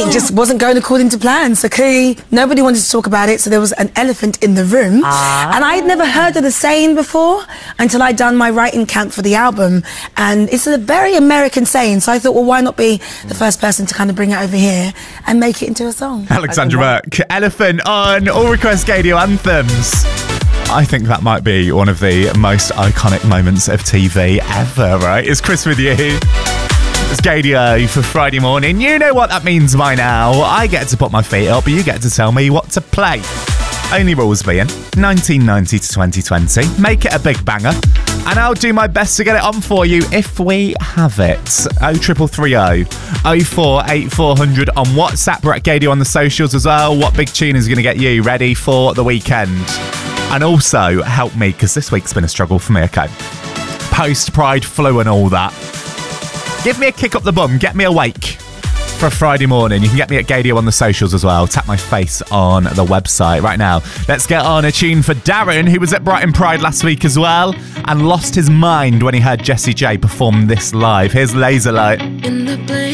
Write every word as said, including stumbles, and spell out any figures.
it just wasn't going according to plan. So clearly, nobody wanted to talk about it. So there was an elephant in the room. Ah. And I had never heard of the saying before until I'd done my writing camp for the album. And it's a very American saying. So I thought, well, why not be the first person to kind of bring it over here and make it into a song? Alexandra Burke, Elephant on All Request Gadio Anthems. I think that might be one of the most iconic moments of T V ever, right? It's Chris with you. It's Gadio for Friday morning. You know what that means by now. I get to put my feet up, you get to tell me what to play. Only rules being nineteen ninety to twenty twenty. Make it a big banger. And I'll do my best to get it on for you if we have it. oh triple three oh, oh four eight four hundred on WhatsApp. We're at Gadio on the socials as well. What big tune is going to get you ready for the weekend? And also, help me, because this week's been a struggle for me, okay? Post-Pride flu and all that. Give me a kick up the bum. Get me awake for a Friday morning. You can get me at Gadio on the socials as well. Tap my face on the website right now. Let's get on a tune for Darren, who was at Brighton Pride last week as well and lost his mind when he heard Jessie J perform this live. Here's Laser Light. In the